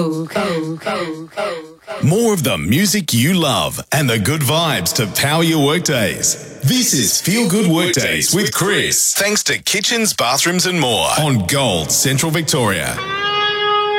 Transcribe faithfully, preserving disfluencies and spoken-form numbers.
More of the music you love and the good vibes to power your workdays. This is Feel Good Workdays with Chris. Thanks to Kitchens, Bathrooms and More on Gold Central Victoria.